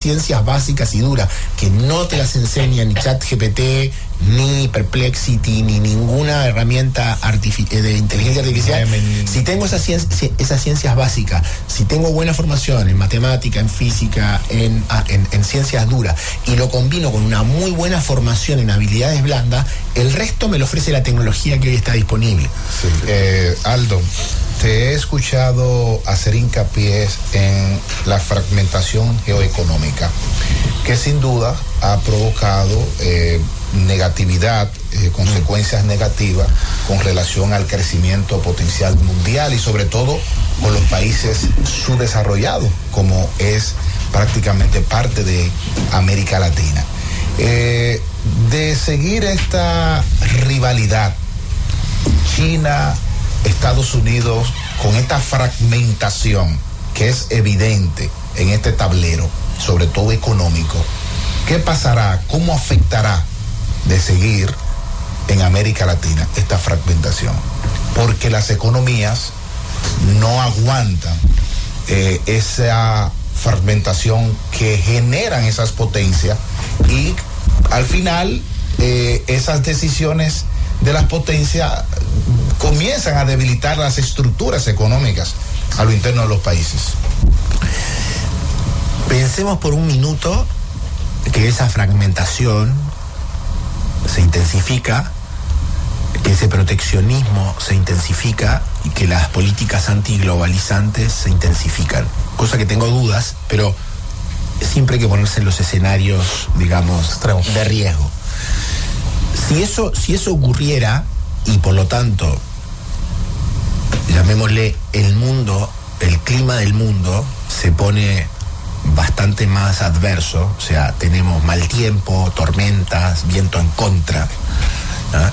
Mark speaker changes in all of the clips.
Speaker 1: ciencias básicas y duras, que no te las enseña ni ChatGPT, ni Perplexity, ni ninguna herramienta de inteligencia artificial, si tengo esas ciencias básicas, si tengo buena formación en matemática, en física, en ciencias duras, y lo combino con una muy buena formación en habilidades blandas, el resto me lo ofrece la tecnología que hoy está disponible.
Speaker 2: Sí. Aldo, te he escuchado hacer hincapié en la fragmentación geoeconómica, que sin duda ha provocado negatividad, consecuencias negativas con relación al crecimiento potencial mundial y sobre todo con los países subdesarrollados, como es prácticamente parte de América Latina. De seguir esta rivalidad, China, Estados Unidos, con esta fragmentación que es evidente en este tablero, sobre todo económico, ¿qué pasará? ¿Cómo afectará de seguir en América Latina esta fragmentación? Porque las economías no aguantan esa fragmentación que generan esas potencias, y al final esas decisiones de las potencias comienzan a debilitar las estructuras económicas a lo interno de los países.
Speaker 1: Pensemos por un minuto que esa fragmentación se intensifica, que ese proteccionismo se intensifica y que las políticas antiglobalizantes se intensifican. Cosa que tengo dudas, pero siempre hay que ponerse en los escenarios, digamos, de riesgo. Si eso ocurriera, y por lo tanto, llamémosle el clima del mundo se pone bastante más adverso, o sea, tenemos mal tiempo, tormentas, viento en contra, ¿no?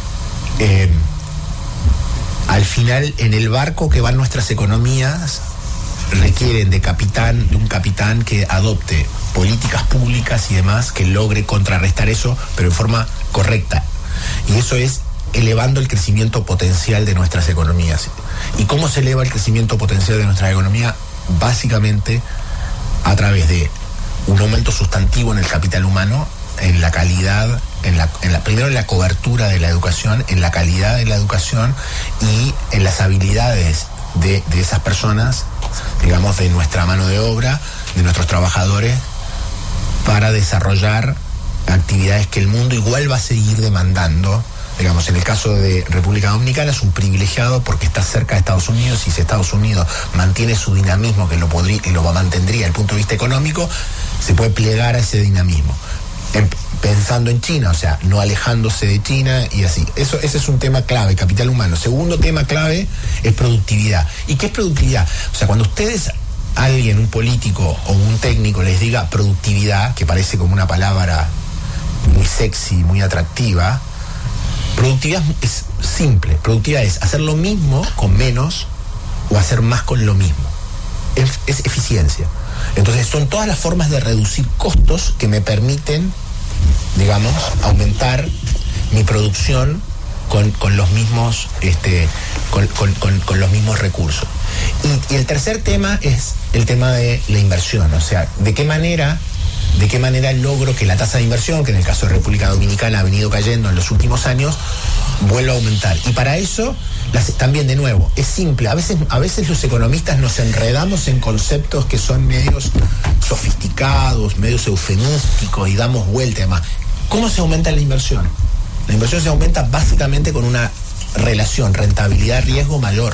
Speaker 1: Al final, en el barco que van nuestras economías, requieren de un capitán que adopte políticas públicas y demás que logre contrarrestar eso, pero en forma correcta. Y eso es elevando el crecimiento potencial de nuestras economías. ¿Y cómo se eleva el crecimiento potencial de nuestra economía? Básicamente a través de un aumento sustantivo en el capital humano, en la calidad, primero en la cobertura de la educación, en la calidad de la educación y en las habilidades de esas personas, digamos, de nuestra mano de obra, de nuestros trabajadores, para desarrollar actividades que el mundo igual va a seguir demandando. Digamos, en el caso de República Dominicana es un privilegiado porque está cerca de Estados Unidos, y si Estados Unidos mantiene su dinamismo, que lo mantendría desde el punto de vista económico, se puede plegar a ese dinamismo. Pensando en China, o sea, no alejándose de China y así. Ese es un tema clave, capital humano. Segundo tema clave es productividad. ¿Y qué es productividad? O sea, cuando alguien, un político o un técnico les diga productividad, que parece como una palabra muy sexy, muy atractiva, productividad es simple. Productividad es hacer lo mismo con menos o hacer más con lo mismo. Es eficiencia. Entonces son todas las formas de reducir costos que me permiten, digamos, aumentar mi producción con los mismos con los mismos recursos. Y el tercer tema es el tema de la inversión. O sea, ¿de qué manera logro que la tasa de inversión, que en el caso de República Dominicana ha venido cayendo en los últimos años, vuelva a aumentar? Y para eso, también de nuevo, es simple. A veces los economistas nos enredamos en conceptos que son medios sofisticados, medios eufemísticos, y damos vuelta. Además, ¿cómo se aumenta la inversión? La inversión se aumenta básicamente con una relación rentabilidad-riesgo mayor.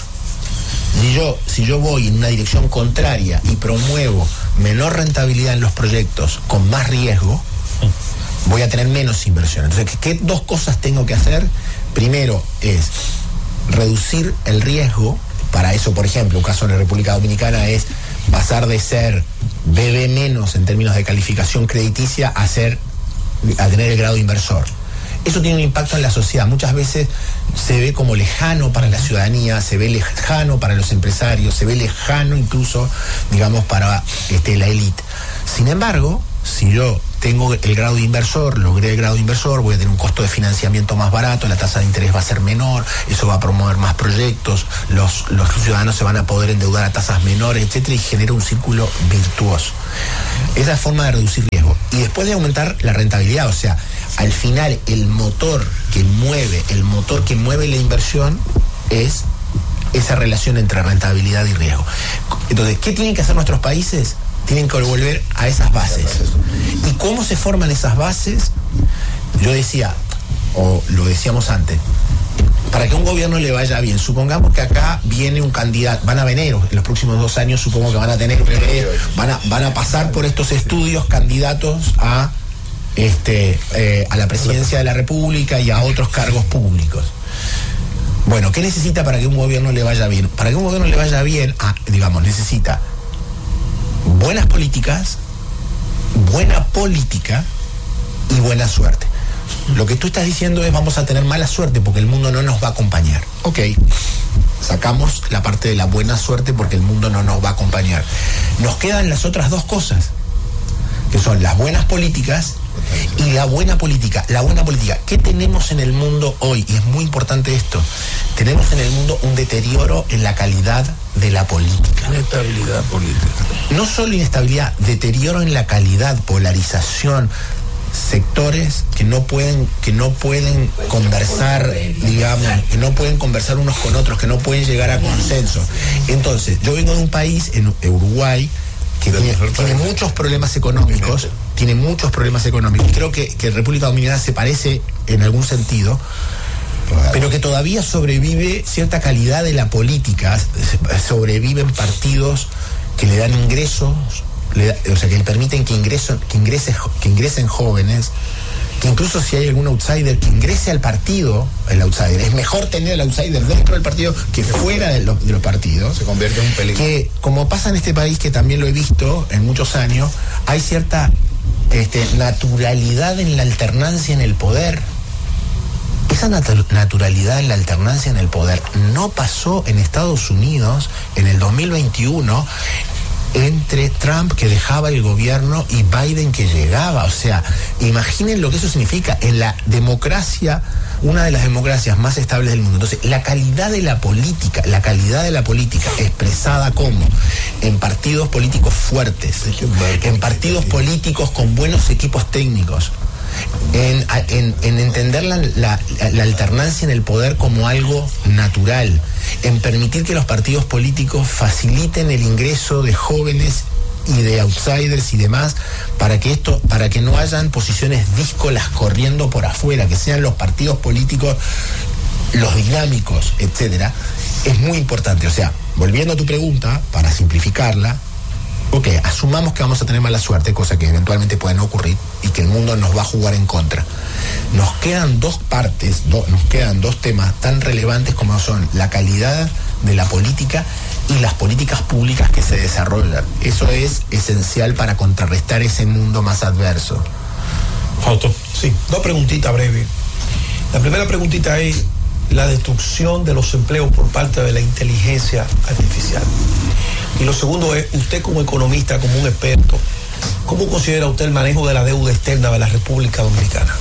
Speaker 1: Si yo voy en una dirección contraria y promuevo menor rentabilidad en los proyectos con más riesgo, voy a tener menos inversión. Entonces, ¿qué dos cosas tengo que hacer? Primero es reducir el riesgo. Para eso, por ejemplo, un caso en la República Dominicana es pasar de ser BB menos en términos de calificación crediticia a tener el grado inversor. Eso tiene un impacto en la sociedad. Muchas veces se ve como lejano para la ciudadanía, se ve lejano para los empresarios, se ve lejano incluso, digamos, para la élite. Sin embargo, si yo tengo el grado de inversor, logré el grado de inversor, voy a tener un costo de financiamiento más barato, la tasa de interés va a ser menor, eso va a promover más proyectos, los ciudadanos se van a poder endeudar a tasas menores, etcétera, y genera un círculo virtuoso. Esa es la forma de reducir riesgo. Y después de aumentar la rentabilidad, o sea, al final el motor que mueve la inversión es esa relación entre rentabilidad y riesgo. Entonces, ¿qué tienen que hacer nuestros países? Tienen que volver a esas bases. ¿Y cómo se forman esas bases? Yo decía, o lo decíamos antes, para que a un gobierno le vaya bien, supongamos que acá viene un candidato, van a venir en los próximos 2 años, supongo que van a tener, van a pasar por estos estudios candidatos a la presidencia de la República y a otros cargos públicos. Bueno, ¿qué necesita para que un gobierno le vaya bien? Para que un gobierno le vaya bien, necesita buenas políticas, buena política y buena suerte. Lo que tú estás diciendo es vamos a tener mala suerte porque el mundo no nos va a acompañar. Ok, sacamos la parte de la buena suerte porque el mundo no nos va a acompañar. Nos quedan las otras 2 cosas, que son las buenas políticas y la buena política. La buena política, ¿qué tenemos en el mundo hoy? Y es muy importante esto. Tenemos en el mundo un deterioro en la calidad de la política.
Speaker 3: Inestabilidad política.
Speaker 1: No solo inestabilidad, deterioro en la calidad, polarización, sectores que no pueden conversar, digamos, que no pueden conversar unos con otros, que no pueden llegar a consenso. Entonces, yo vengo de un país, en Uruguay, que tiene muchos problemas económicos, y creo que República Dominicana se parece en algún sentido, pero que todavía sobrevive cierta calidad de la política, sobreviven partidos que le dan ingresos, o sea, que le permiten que ingresen jóvenes, que incluso si hay algún outsider que ingrese al partido, el outsider. Es mejor tener el outsider dentro del partido que fuera de los partidos.
Speaker 2: Se convierte en un peligro.
Speaker 1: Que, como pasa en este país, que también lo he visto en muchos años, hay cierta naturalidad en la alternancia en el poder. Esa naturalidad en la alternancia en el poder no pasó en Estados Unidos en el 2021 entre Trump, que dejaba el gobierno, y Biden, que llegaba. O sea, imaginen lo que eso significa en la democracia, una de las democracias más estables del mundo. Entonces, la calidad de la política expresada como en partidos políticos fuertes, en partidos políticos con buenos equipos técnicos, en entender la alternancia en el poder como algo natural, en permitir que los partidos políticos faciliten el ingreso de jóvenes y de outsiders y demás, para que no hayan posiciones díscolas corriendo por afuera, que sean los partidos políticos los dinámicos, etcétera, es muy importante. O sea, volviendo a tu pregunta, para simplificarla, ok, asumamos que vamos a tener mala suerte, cosa que eventualmente pueden ocurrir, y que el mundo nos va a jugar en contra. Nos quedan 2 partes, nos quedan 2 temas tan relevantes como son la calidad de la política y las políticas públicas que se desarrollan. Eso es esencial para contrarrestar ese mundo más adverso.
Speaker 3: Fausto.
Speaker 4: Sí, 2 preguntitas breves. La primera preguntita es la destrucción de los empleos por parte de la inteligencia artificial. Y lo segundo es, usted como economista, como un experto, ¿cómo considera usted el manejo de la deuda externa de la República Dominicana?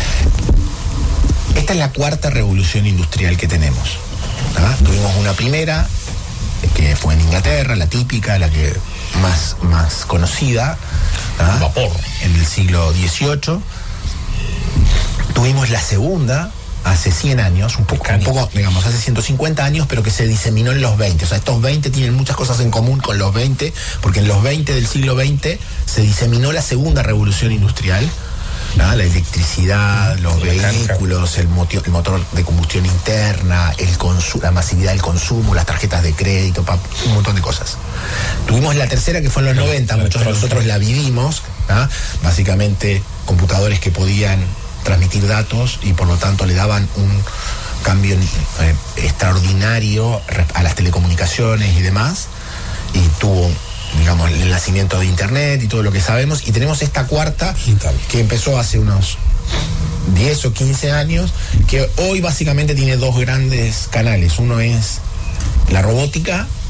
Speaker 1: Esta es la 4ª revolución industrial que tenemos. Tuvimos una primera, que fue en Inglaterra, la típica, la que más conocida,
Speaker 3: vapor,
Speaker 1: en el siglo XVIII. Tuvimos la segunda, hace 100 años, un poco, digamos, hace 150 años, pero que se diseminó en los 20. O sea, estos 20 tienen muchas cosas en común con los 20, porque en los 20 del siglo XX se diseminó la segunda revolución industrial, la electricidad, los vehículos, el motor de combustión interna, la masividad del consumo, las tarjetas de crédito, un montón de cosas. Tuvimos la tercera, que fue en los 90, muchos de nosotros la vivimos, básicamente computadores que podían transmitir datos y por lo tanto le daban un cambio extraordinario a las telecomunicaciones y demás, y tuvo, digamos, el nacimiento de internet y todo lo que sabemos. Y tenemos esta 4ª que empezó hace unos 10 o 15 años, que hoy básicamente tiene 2 grandes canales. Uno es la robótica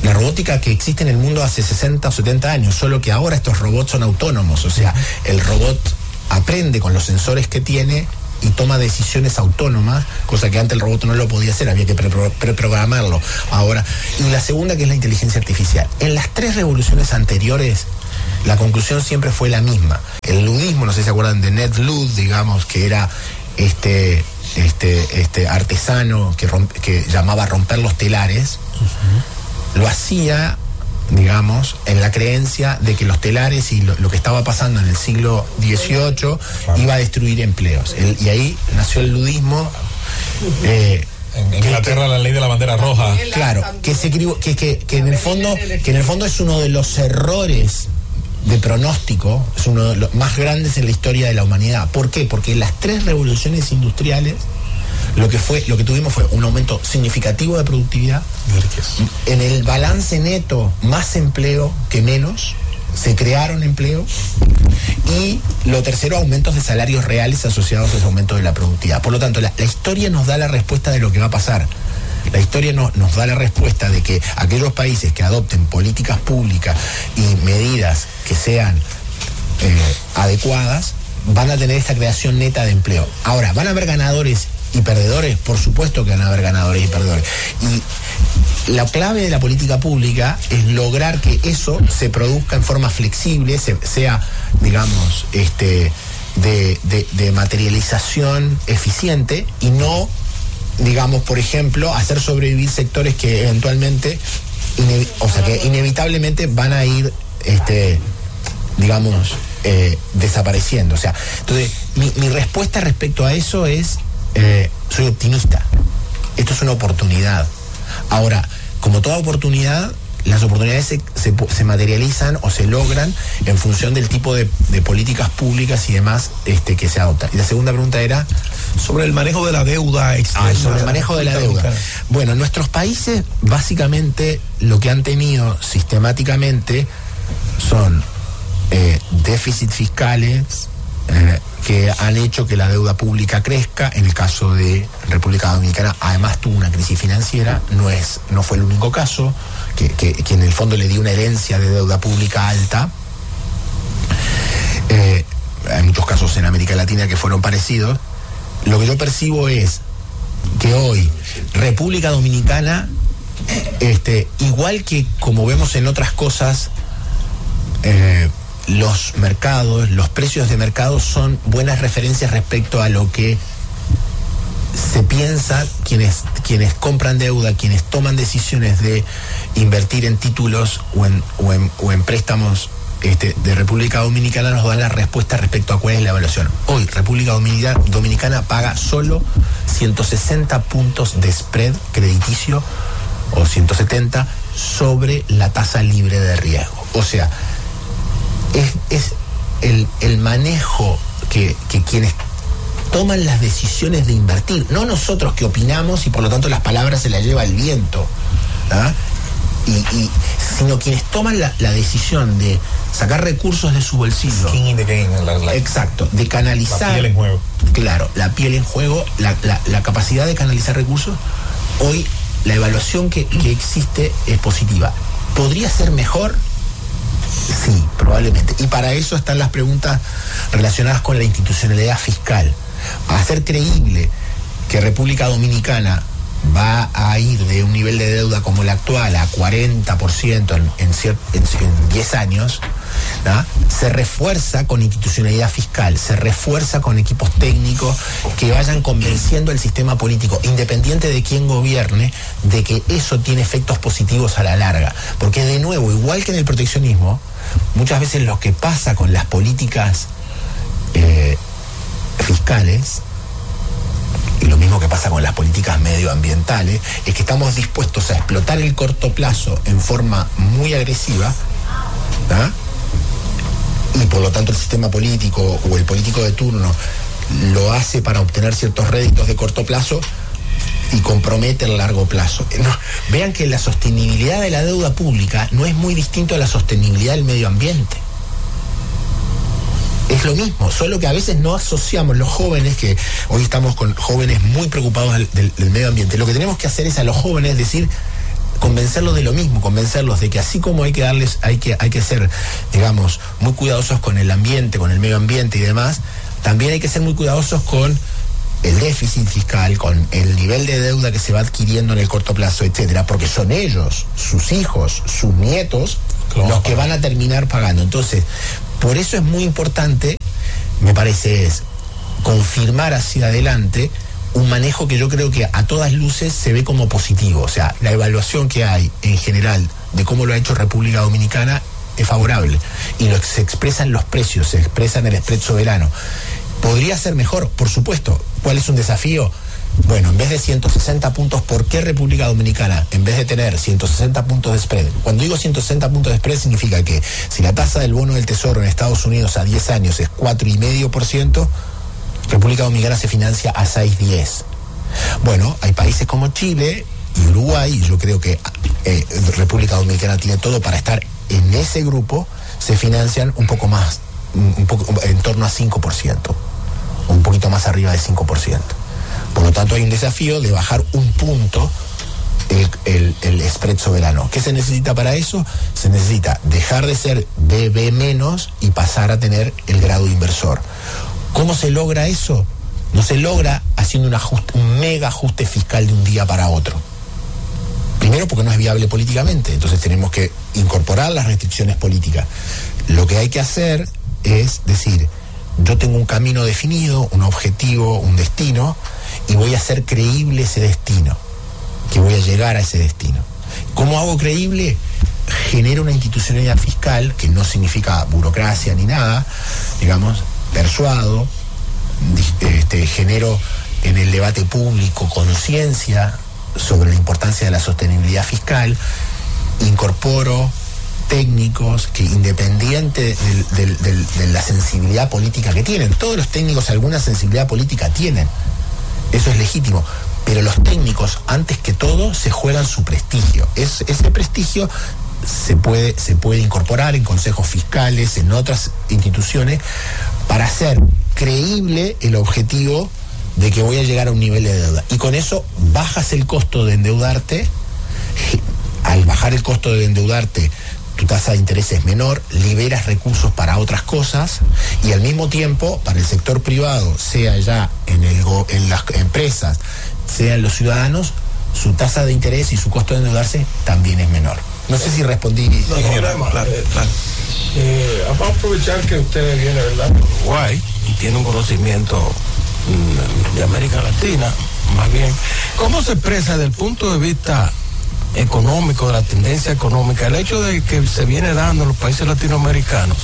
Speaker 1: la robótica que existe en el mundo hace 60 o 70 años, solo que ahora estos robots son autónomos, o sea, el robot aprende con los sensores que tiene y toma decisiones autónomas, cosa que antes el robot no lo podía hacer, había que preprogramarlo. Ahora, y la segunda, que es la inteligencia artificial. En las 3 revoluciones anteriores, la conclusión siempre fue la misma. El ludismo, no sé si se acuerdan de Ned Ludd, digamos, que era este artesano que llamaba romper los telares, lo hacía, digamos, en la creencia de que los telares y lo que estaba pasando en el siglo XVIII iba a destruir empleos. Y ahí nació el ludismo.
Speaker 3: En Inglaterra la ley de la bandera roja.
Speaker 1: Claro, que en el fondo es uno de los errores de pronóstico, es uno de los más grandes en la historia de la humanidad. ¿Por qué? Porque en las 3 revoluciones industriales lo que tuvimos fue un aumento significativo de productividad, en el balance neto más empleo que menos, se crearon empleos, y lo tercero, aumentos de salarios reales asociados a ese aumento de la productividad. Por lo tanto, la historia nos da la respuesta de lo que va a pasar. La historia nos da la respuesta de que aquellos países que adopten políticas públicas y medidas que sean adecuadas van a tener esta creación neta de empleo. Ahora, ¿van a haber ganadores y perdedores? Por supuesto que van a haber ganadores y perdedores. Y la clave de la política pública es lograr que eso se produzca en forma flexible, sea, digamos, de materialización eficiente, y no, digamos, por ejemplo, hacer sobrevivir sectores que eventualmente, que inevitablemente van a ir, digamos, desapareciendo. O sea, entonces, mi respuesta respecto a eso es, soy optimista. Esto es una oportunidad. Ahora, como toda oportunidad, las oportunidades se materializan o se logran en función del tipo de políticas públicas y demás que se adoptan. Y la segunda pregunta era
Speaker 4: sobre el manejo de la deuda externa.
Speaker 1: Sobre el manejo de la deuda. Bueno, nuestros países básicamente lo que han tenido sistemáticamente son déficits fiscales que han hecho que la deuda pública crezca. En el caso de República Dominicana, además tuvo una crisis financiera, no fue el único caso, que en el fondo le dio una herencia de deuda pública alta. Hay muchos casos en América Latina que fueron parecidos. Lo que yo percibo es que hoy República Dominicana, igual que como vemos en otras cosas, los mercados, los precios de mercado son buenas referencias respecto a lo que se piensa quienes compran deuda, quienes toman decisiones de invertir en títulos o en préstamos de República Dominicana, nos dan la respuesta respecto a cuál es la evaluación. Hoy República Dominicana paga solo 160 puntos de spread crediticio, o 170, sobre la tasa libre de riesgo. O sea, es el manejo que quienes toman las decisiones de invertir, no nosotros que opinamos y por lo tanto las palabras se las lleva el viento, ¿ah? Sino quienes toman la decisión de sacar recursos de su bolsillo.
Speaker 3: Skin in the game,
Speaker 1: exacto, de canalizar.
Speaker 3: La piel en juego.
Speaker 1: Claro, la piel en juego, la capacidad de canalizar recursos. Hoy la evaluación que existe es positiva. ¿Podría ser mejor? Sí, probablemente. Y para eso están las preguntas relacionadas con la institucionalidad fiscal. Hacer creíble que República Dominicana va a ir de un nivel de deuda como el actual a 40% en 10 años, ¿no? Se refuerza con institucionalidad fiscal, se refuerza con equipos técnicos que vayan convenciendo al sistema político, independiente de quién gobierne, de que eso tiene efectos positivos a la larga. Porque de nuevo, igual que en el proteccionismo, muchas veces lo que pasa con las políticas fiscales, y lo mismo que pasa con las políticas medioambientales, es que estamos dispuestos a explotar el corto plazo en forma muy agresiva, ¿ah? Y por lo tanto el sistema político o el político de turno lo hace para obtener ciertos réditos de corto plazo y compromete el largo plazo. Vean que la sostenibilidad de la deuda pública no es muy distinto a la sostenibilidad del medio ambiente. Es lo mismo, solo que a veces no asociamos los jóvenes, que hoy estamos con jóvenes muy preocupados del medio ambiente. Lo que tenemos que hacer es a los jóvenes decir, convencerlos de lo mismo, convencerlos de que así como hay que ser, digamos, muy cuidadosos con el ambiente, con el medio ambiente y demás, también hay que ser muy cuidadosos con el déficit fiscal, con el nivel de deuda que se va adquiriendo en el corto plazo, etcétera, porque son ellos, sus hijos, sus nietos, los que van a terminar pagando. Entonces, por eso es muy importante, me parece, es confirmar hacia adelante un manejo que yo creo que a todas luces se ve como positivo. O sea, la evaluación que hay en general de cómo lo ha hecho República Dominicana es favorable. Y lo que se expresa en los precios, se expresa en el spread soberano. ¿Podría ser mejor? Por supuesto. ¿Cuál es un desafío? Bueno, en vez de 160 puntos, ¿por qué República Dominicana, en vez de tener 160 puntos de spread? Cuando digo 160 puntos de spread, significa que si la tasa del bono del Tesoro en Estados Unidos a 10 años es 4,5%, República Dominicana se financia a 6,10. Bueno, hay países como Chile y Uruguay, y yo creo que República Dominicana tiene todo para estar en ese grupo, se financian un poco más, en torno a 5%, un poquito más arriba de 5%. Por lo tanto, hay un desafío de bajar un punto el spread soberano. ¿Qué se necesita para eso? Se necesita dejar de ser BB- y pasar a tener el grado inversor. ¿Cómo se logra eso? No se logra haciendo un mega ajuste fiscal de un día para otro. Primero, porque no es viable políticamente, entonces tenemos que incorporar las restricciones políticas. Lo que hay que hacer es decir, yo tengo un camino definido, un objetivo, un destino, y voy a hacer creíble ese destino, que voy a llegar a ese destino. ¿Cómo hago creíble? Genero una institucionalidad fiscal, que no significa burocracia ni nada, digamos, persuado, genero en el debate público conciencia sobre la importancia de la sostenibilidad fiscal, incorporo técnicos que, independiente de la sensibilidad política que tienen, todos los técnicos alguna sensibilidad política tienen, eso es legítimo, pero los técnicos antes que todo se juegan su prestigio. Ese prestigio se puede incorporar en consejos fiscales, en otras instituciones, para hacer creíble el objetivo de que voy a llegar a un nivel de deuda, y con eso bajas el costo de endeudarte. Al bajar el costo de endeudarte, tu tasa de interés es menor, liberas recursos para otras cosas, y al mismo tiempo para el sector privado, sea ya en las empresas, sea en los ciudadanos, su tasa de interés y su costo de endeudarse también es menor. No sé si respondí.
Speaker 4: No, claro.
Speaker 5: Vamos a aprovechar que usted viene, ¿verdad?, de Uruguay y tiene un conocimiento de América Latina, más bien. ¿Cómo se expresa desde el punto de vista económico, de la tendencia económica, el hecho de que se viene dando en los países latinoamericanos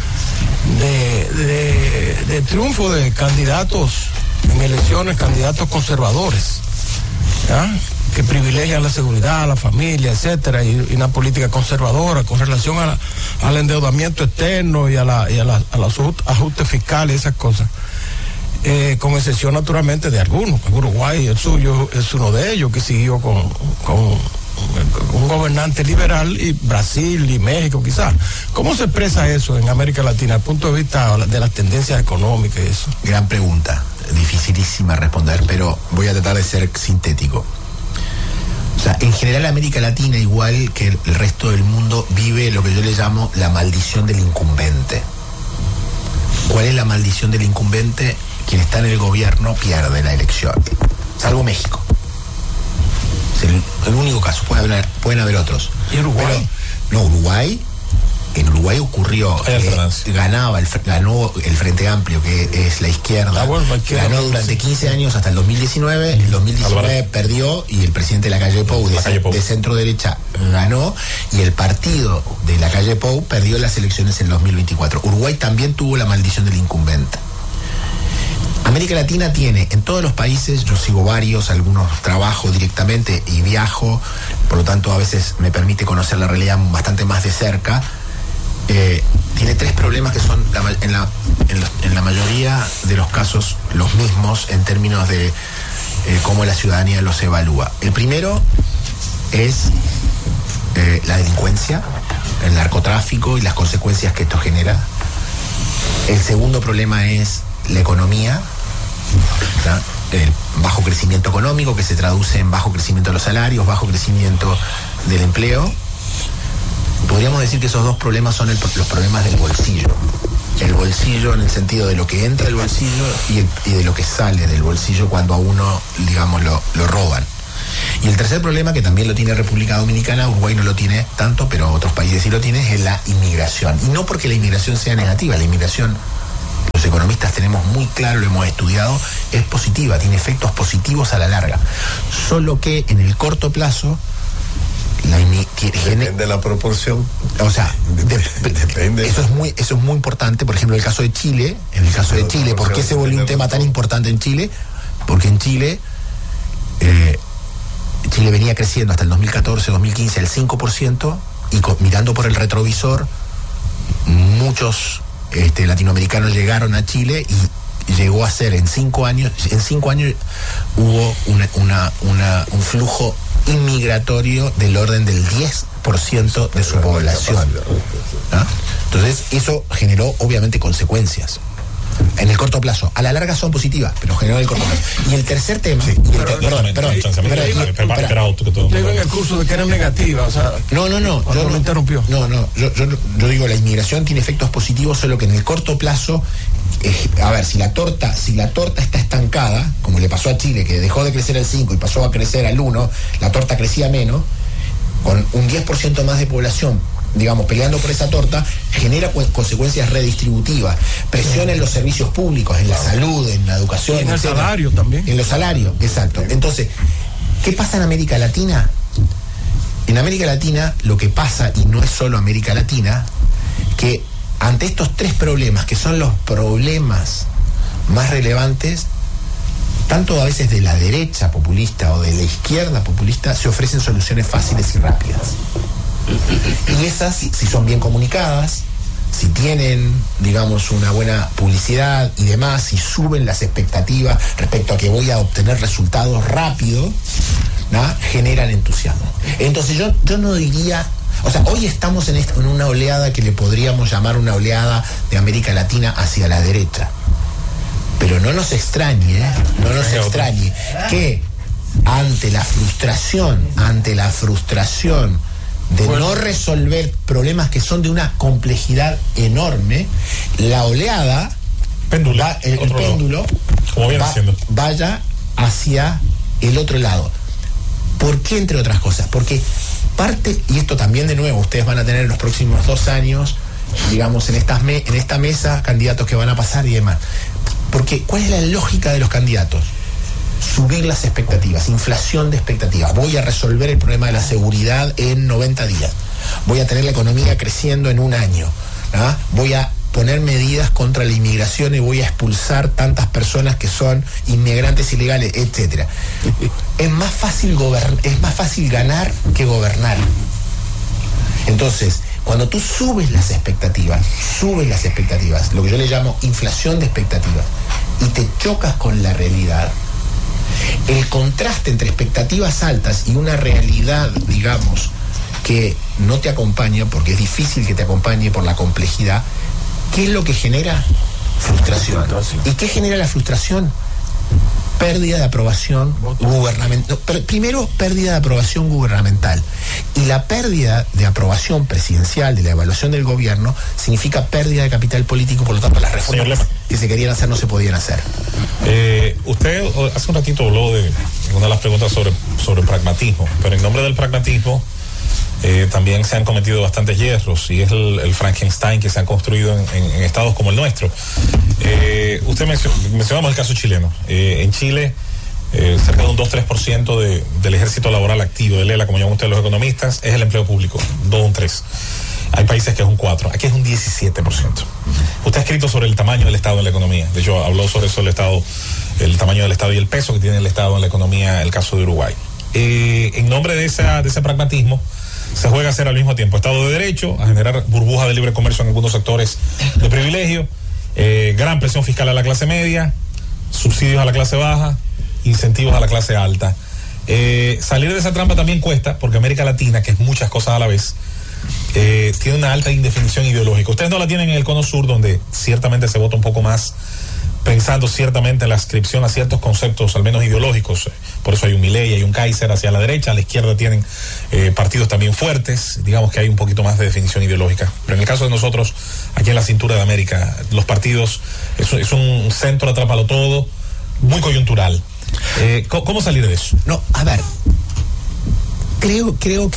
Speaker 5: de triunfo de candidatos en elecciones, candidatos conservadores, ¿ya?, que privilegian la seguridad, la familia, etcétera, y una política conservadora con relación al endeudamiento externo y a los ajustes fiscales y esas cosas? Con excepción naturalmente de algunos. Uruguay, el suyo, es uno de ellos, que siguió con un gobernante liberal, y Brasil y México quizás. ¿Cómo se expresa eso en América Latina, desde el punto de vista de las tendencias económicas y eso?
Speaker 1: Gran pregunta, dificilísima responder, pero voy a tratar de ser sintético. O sea, en general América Latina, igual que el resto del mundo, vive lo que yo le llamo la maldición del incumbente. ¿Cuál es la maldición del incumbente? Quien está en el gobierno pierde la elección, salvo México. Es el único caso, pueden haber otros.
Speaker 5: ¿Y Uruguay?
Speaker 1: Pero, no, Uruguay, en Uruguay ocurrió, ganó el Frente Amplio, que es la izquierda, ganó durante 15 años hasta el 2019, en el 2019 perdió, y el presidente de la calle Pou, de centro derecha, ganó, y el partido de la calle Pou perdió las elecciones en el 2024. Uruguay también tuvo la maldición del incumbente. América Latina tiene, en todos los países, yo sigo varios, algunos trabajo directamente y viajo, por lo tanto a veces me permite conocer la realidad bastante más de cerca. Tiene tres problemas que son en la mayoría de los casos los mismos en términos de cómo la ciudadanía los evalúa. El primero es la delincuencia, el narcotráfico y las consecuencias que esto genera. El segundo problema es la economía, el bajo crecimiento económico, que se traduce en bajo crecimiento de los salarios, bajo crecimiento del empleo, podríamos decir que esos dos problemas son los problemas del bolsillo. El bolsillo en el sentido de lo que entra al bolsillo y de lo que sale del bolsillo cuando a uno, digamos, lo roban. Y el tercer problema, que también lo tiene República Dominicana, Uruguay no lo tiene tanto, pero otros países sí lo tienen, es la inmigración. Y no porque la inmigración sea negativa, la inmigración, los economistas tenemos muy claro, lo hemos estudiado, es positiva, tiene efectos positivos a la larga. Solo que en el corto plazo,
Speaker 6: depende de la proporción.
Speaker 1: O sea, depende. Eso es muy importante. Por ejemplo, en el caso de Chile, ¿por qué se volvió un tema tan importante en Chile? Porque en Chile venía creciendo hasta el 2014, 2015 el 5%, y mirando por el retrovisor, muchos latinoamericanos llegaron a Chile y llegó a ser en 5 años hubo un flujo inmigratorio del orden del 10% de su población. ¿Ah? Entonces, eso generó obviamente consecuencias. En el corto plazo, a la larga son positivas, pero generó el corto plazo. Y el tercer tema,
Speaker 5: en el curso de que era negativa, o sea,
Speaker 1: yo digo, la inmigración tiene efectos positivos, solo que en el corto plazo, a ver, si la torta está estancada, como le pasó a Chile, que dejó de crecer al 5 y pasó a crecer al 1, la torta crecía menos, con un 10% más de población, digamos, peleando por esa torta, genera consecuencias redistributivas, presión en los servicios públicos, en la salud, en la educación,
Speaker 5: y en el salario también.
Speaker 1: En los salarios, exacto. Entonces, ¿qué pasa en América Latina? En América Latina lo que pasa, y no es solo América Latina, que ante estos tres problemas, que son los problemas más relevantes, tanto a veces de la derecha populista o de la izquierda populista, se ofrecen soluciones fáciles y rápidas. Y esas, si son bien comunicadas, si tienen, digamos, una buena publicidad y demás, si suben las expectativas respecto a que voy a obtener resultados rápidos, ¿no?, generan entusiasmo. Entonces yo no diría, o sea, hoy estamos en una oleada que le podríamos llamar una oleada de América Latina hacia la derecha. Pero no nos extrañe que ante la frustración de no resolver problemas que son de una complejidad enorme, la oleada, el péndulo vaya hacia el otro lado. ¿Por qué? Entre otras cosas, porque parte, y esto también de nuevo ustedes van a tener en los próximos 2 años, digamos, en esta mesa, candidatos que van a pasar y demás. Porque ¿cuál es la lógica de los candidatos? Subir las expectativas, inflación de expectativas. Voy a resolver el problema de la seguridad en 90 días. Voy a tener la economía creciendo en 1 año. ¿Ah? Voy a poner medidas contra la inmigración y voy a expulsar tantas personas que son inmigrantes ilegales, etcétera. Es más fácil ganar que gobernar. Entonces, cuando tú subes las expectativas, lo que yo le llamo inflación de expectativas, y te chocas con la realidad, el contraste entre expectativas altas y una realidad, digamos, que no te acompaña, porque es difícil que te acompañe por la complejidad, ¿qué es lo que genera? Frustración. ¿Y qué genera la frustración? Pérdida de aprobación gubernamental. Primero, pérdida de aprobación gubernamental. Y la pérdida de aprobación presidencial, de la evaluación del gobierno, significa pérdida de capital político, por lo tanto las reformas que se querían hacer no se podían hacer.
Speaker 3: Usted hace un ratito habló de una de las preguntas sobre pragmatismo, pero en nombre del pragmatismo también se han cometido bastantes hierros, y es el Frankenstein que se han construido en estados como el nuestro. Usted mencionamos el caso chileno. En Chile, cerca de un 2-3% del ejército laboral activo, del ELA, como llaman ustedes los economistas, es el empleo público, 2-3%. Hay países que es un 4%, aquí es un 17%. Usted ha escrito sobre el tamaño del Estado en la economía. De hecho, habló sobre eso el tamaño del Estado y el peso que tiene el Estado en la economía, el caso de Uruguay. En nombre de ese pragmatismo, se juega a hacer al mismo tiempo Estado de Derecho, a generar burbujas de libre comercio en algunos sectores de privilegio, gran presión fiscal a la clase media, subsidios a la clase baja, incentivos a la clase alta. Salir de esa trampa también cuesta, porque América Latina, que es muchas cosas a la vez, tiene una alta indefinición ideológica. Ustedes no la tienen en el cono sur, donde ciertamente se vota un poco más pensando ciertamente en la adscripción a ciertos conceptos, al menos ideológicos. Por eso hay un Milei, hay un Kaiser hacia la derecha, a la izquierda tienen partidos también fuertes, digamos que hay un poquito más de definición ideológica. Pero en el caso de nosotros, aquí en la cintura de América, los partidos, es un centro atrápalo todo, muy coyuntural. ¿Cómo salir de eso?
Speaker 1: No, a ver, creo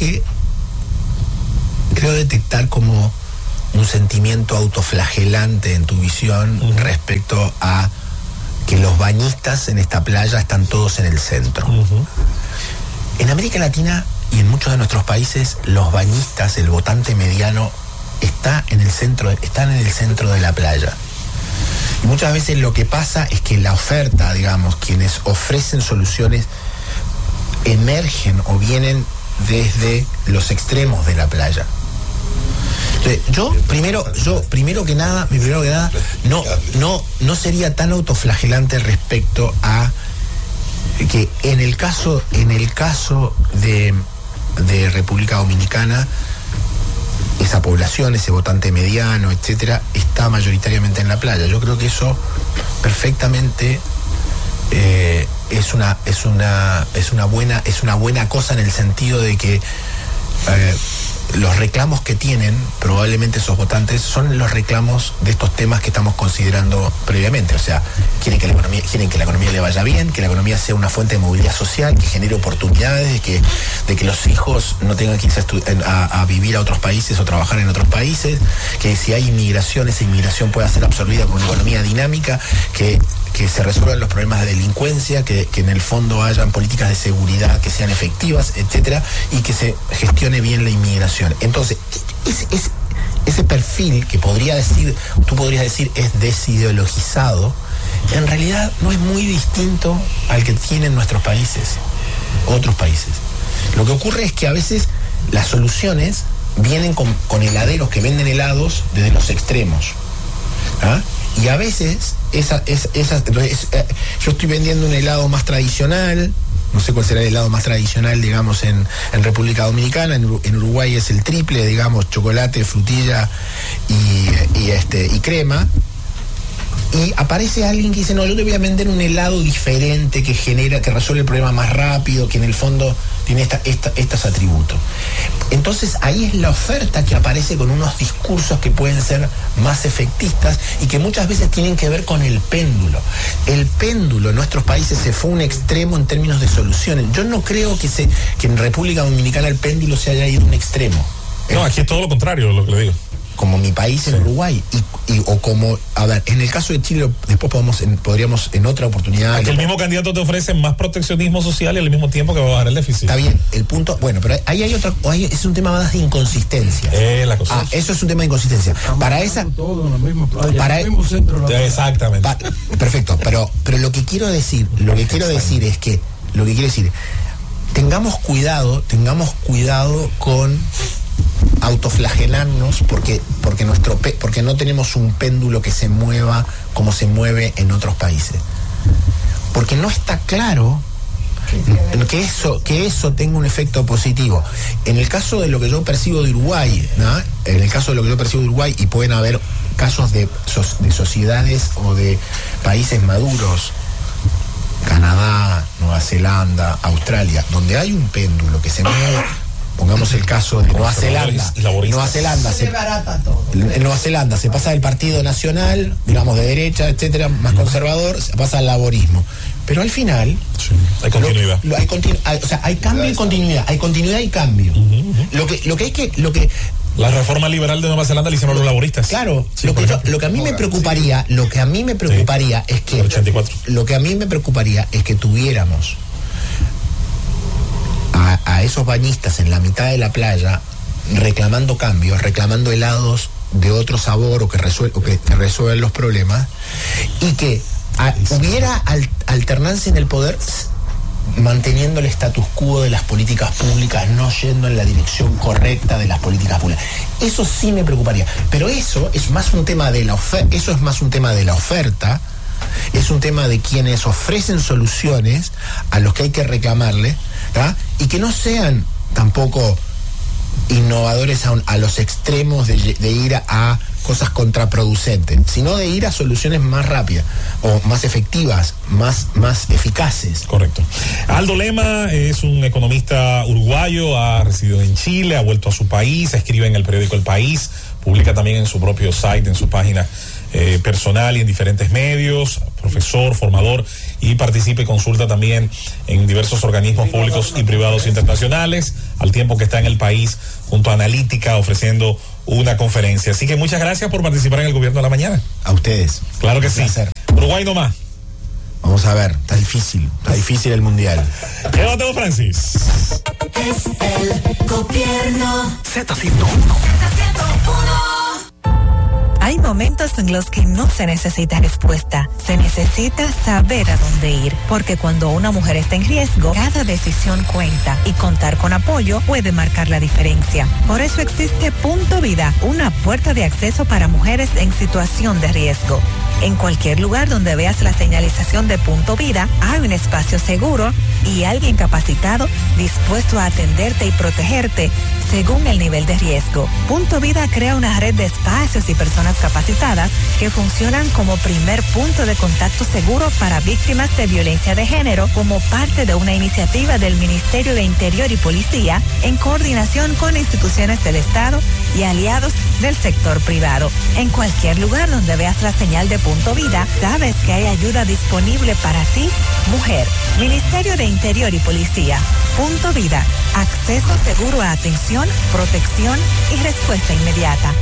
Speaker 1: detectar como un sentimiento autoflagelante en tu visión respecto a que los bañistas en esta playa están todos en el centro. En América Latina y en muchos de nuestros países, los bañistas, el votante mediano, están en el centro de la playa. Y muchas veces lo que pasa es que la oferta, digamos, quienes ofrecen soluciones, emergen o vienen desde los extremos de la playa. Entonces, yo primero que nada, no sería tan autoflagelante respecto a que en el caso de República Dominicana, esa población, ese votante mediano, etcétera, está mayoritariamente en la playa. Yo creo que eso perfectamente es una buena cosa, en el sentido de que los reclamos que tienen probablemente esos votantes son los reclamos de estos temas que estamos considerando previamente. O sea, quieren que la economía le vaya bien, que la economía sea una fuente de movilidad social, que genere oportunidades, de que los hijos no tengan que irse a vivir a otros países o trabajar en otros países, que si hay inmigración, esa inmigración pueda ser absorbida por una economía dinámica, que se resuelvan los problemas de delincuencia, que en el fondo hayan políticas de seguridad que sean efectivas, etcétera, y que se gestione bien la inmigración. Entonces, ese perfil que tú podrías decir es desideologizado, en realidad no es muy distinto al que tienen nuestros países, otros países. Lo que ocurre es que a veces las soluciones vienen con heladeros que venden helados desde los extremos. Y a veces yo estoy vendiendo un helado más tradicional, no sé cuál será el helado más tradicional, digamos, en República Dominicana. En Uruguay es el triple, digamos, chocolate, frutilla y crema. Y aparece alguien que dice, no, yo te voy a vender un helado diferente, que resuelve el problema más rápido, que en el fondo tiene estos atributos. Entonces ahí es la oferta que aparece con unos discursos que pueden ser más efectistas y que muchas veces tienen que ver con el péndulo. El péndulo en nuestros países se fue a un extremo en términos de soluciones. Yo no creo que en República Dominicana el péndulo se haya ido a un extremo.
Speaker 3: No, aquí es todo lo contrario, lo que le digo.
Speaker 1: Como mi país en Uruguay, a ver, en el caso de Chile, después podríamos en otra oportunidad.
Speaker 3: Aquí el mismo candidato te ofrece más proteccionismo social y al mismo tiempo que va a bajar el déficit.
Speaker 1: Está bien, el punto, bueno, pero ahí hay otra, es un tema más de inconsistencia. Eso es un tema de inconsistencia.
Speaker 3: Exactamente.
Speaker 1: Perfecto, pero lo que quiero decir es que tengamos cuidado con autoflagelarnos porque no tenemos un péndulo que se mueva como se mueve en otros países, porque no está claro que eso tenga un efecto positivo. En el caso de lo que yo percibo de Uruguay, y pueden haber casos de sociedades o de países maduros, Canadá, Nueva Zelanda, Australia, donde hay un péndulo que se mueve. Pongamos el caso de Nueva Zelanda. En Nueva Zelanda se pasa del Partido Nacional, digamos de derecha, etcétera, más conservador, se pasa al laborismo. Pero al final
Speaker 3: hay continuidad.
Speaker 1: Hay cambio y continuidad. Hay continuidad y cambio.
Speaker 3: La reforma liberal de Nueva Zelanda la hicieron los laboristas.
Speaker 1: Claro, lo que a mí me preocuparía es que tuviéramos a esos bañistas en la mitad de la playa reclamando cambios, reclamando helados de otro sabor o que resuelvan los problemas, y que hubiera alternancia en el poder manteniendo el status quo de las políticas públicas, no yendo en la dirección correcta de las políticas públicas. Eso sí me preocuparía, pero eso es más un tema de la oferta, es un tema de quienes ofrecen soluciones a los que hay que reclamarle, ¿tá? Y que no sean tampoco innovadores a los extremos de ir a cosas contraproducentes, sino de ir a soluciones más rápidas o más efectivas, más eficaces.
Speaker 3: Correcto. Aldo Lema es un economista uruguayo, ha residido en Chile, ha vuelto a su país, escribe en el periódico El País, publica también en su propio site, en su página personal y en diferentes medios, profesor, formador, y participa y consulta también en diversos organismos públicos y privados internacionales, al tiempo que está en el país junto a Analítica ofreciendo una conferencia. Así que muchas gracias por participar en el Gobierno de la Mañana.
Speaker 1: A ustedes.
Speaker 3: Claro que sí. Uruguay no más.
Speaker 1: Vamos a ver, está difícil el mundial.
Speaker 3: Llévatelo, Francis.
Speaker 6: Es el gobierno.
Speaker 7: Z101.
Speaker 8: Hay momentos en los que no se necesita respuesta, se necesita saber a dónde ir, porque cuando una mujer está en riesgo, cada decisión cuenta y contar con apoyo puede marcar la diferencia. Por eso existe Punto Vida, una puerta de acceso para mujeres en situación de riesgo. En cualquier lugar donde veas la señalización de Punto Vida, hay un espacio seguro y alguien capacitado dispuesto a atenderte y protegerte según el nivel de riesgo. Punto Vida crea una red de espacios y personas capacitadas que funcionan como primer punto de contacto seguro para víctimas de violencia de género, como parte de una iniciativa del Ministerio de Interior y Policía en coordinación con instituciones del Estado y aliados del sector privado. En cualquier lugar donde veas la señal de Punto Vida, sabes que hay ayuda disponible para ti, mujer. Ministerio de Interior y Policía. Punto Vida. Acceso seguro a atención, protección y respuesta inmediata.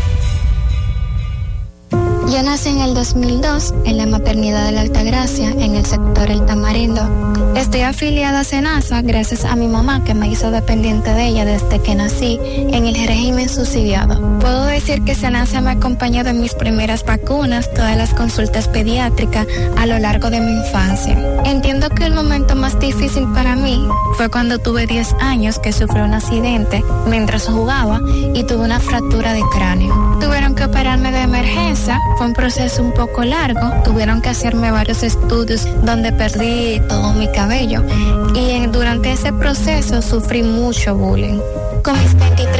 Speaker 9: Yo nací en el 2002 en la maternidad de la Altagracia, en el sector El Tamarindo. Estoy afiliada a SENASA gracias a mi mamá, que me hizo dependiente de ella desde que nací en el régimen subsidiado. Puedo decir que SENASA me ha acompañado en mis primeras vacunas, todas las consultas pediátricas a lo largo de mi infancia. Entiendo que el momento más difícil para mí fue cuando tuve 10 años, que sufrí un accidente mientras jugaba y tuve una fractura de cráneo. Tuvieron que operarme de emergencia. Fue un proceso un poco largo, tuvieron que hacerme varios estudios donde perdí todo mi cabello y durante ese proceso sufrí mucho bullying. Con mis 23